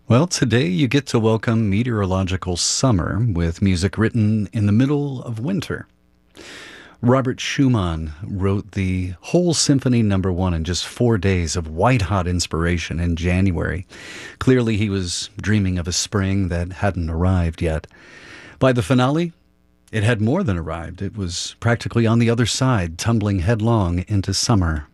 Well, today you get to welcome meteorological summer with music written in the middle of winter. Robert Schumann wrote the whole Symphony Number 1 in just 4 days of white-hot inspiration in January. Clearly he was dreaming of a spring that hadn't arrived yet. By the finale, it had more than arrived. It was practically on the other side, tumbling headlong into summer.